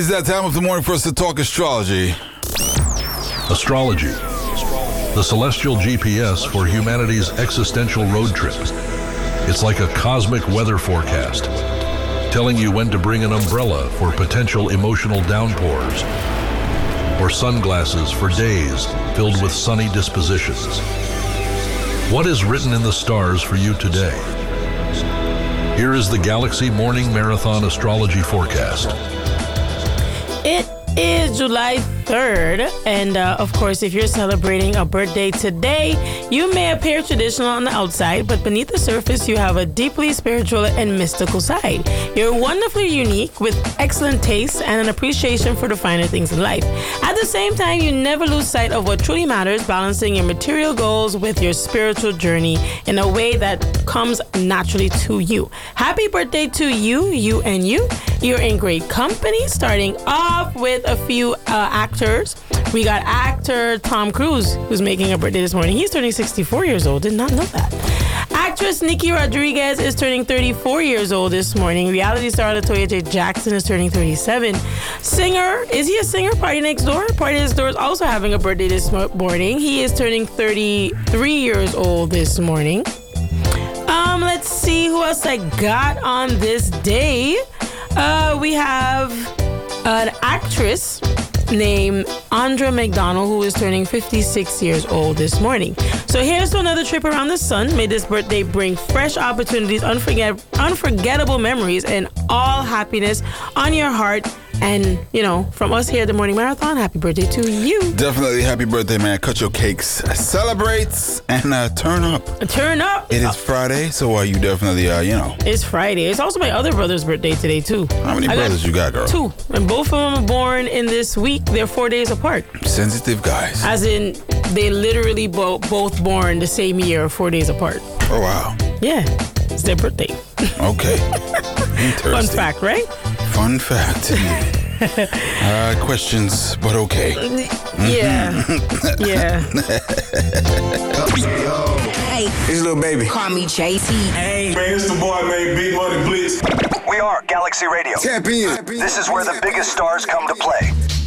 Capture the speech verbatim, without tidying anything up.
It's that time of the morning for us to talk astrology. Astrology, the celestial G P S for humanity's existential road trip. It's like a cosmic weather forecast, telling you when to bring an umbrella for potential emotional downpours, or sunglasses for days filled with sunny dispositions. What is written in the stars for you today? Here is the Galaxy Morning Marathon Astrology Forecast. It is July third, and uh, of course, if you're celebrating a birthday today, you may appear traditional on the outside, but beneath the surface, you have a deeply spiritual and mystical side. You're wonderfully unique with excellent taste and an appreciation for the finer things in life. At the same time, you never lose sight of what truly matters, balancing your material goals with your spiritual journey in a way that comes naturally to you. Happy birthday to you, you and you. You're in great company, starting off with a few uh, actors. We got actor Tom Cruise, who's making a birthday this morning. He's turning sixty-four years old. Did not know that. Actress Nikki Rodriguez is turning thirty-four years old this morning. Reality star Latoya J. Jackson is turning thirty-seven. Singer, is he a singer? Party Next Door? Party Next Door is also having a birthday this morning. He is turning thirty-three years old this morning. Um, let's see who else I got on this day. Uh, we have an actress named Andra McDonald, who is turning fifty-six years old this morning. So here's to another trip around the sun. May this birthday bring fresh opportunities, unforget- unforgettable memories, and all happiness on your heart. And, you know, from us here at the Morning Marathon, happy birthday to you. Definitely happy birthday, man. Cut your cakes, celebrate, and uh, turn up. Turn up. It is Friday, so uh, you definitely, uh, you know. It's Friday. It's also my other brother's birthday today, too. How many I brothers got you got, girl? Two. And both of them are born in this week. They're four days apart. Sensitive guys. As in, they literally bo- both born the same year, four days apart. Oh, wow. Yeah. It's their birthday. Okay. Interesting. Fun fact, right? Fun fact. uh, questions, but okay. Yeah. Yeah. Hey, It's Lil Baby. call me J T. Hey, man, it's the boy named Big Money Blitz. We are Galaxy Radio. Tap in. This is where the biggest stars come to play.